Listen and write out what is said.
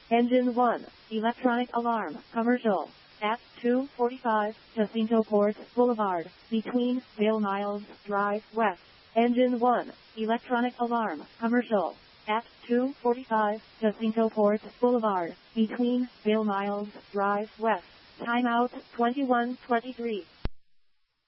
Engine 1, electronic alarm, commercial, at 245 Jacinto Port Boulevard, between Vail Miles Drive West. Engine 1, electronic alarm, commercial, at 245 Jacinto Port Boulevard, between Vail Miles Drive West. Timeout 21:23.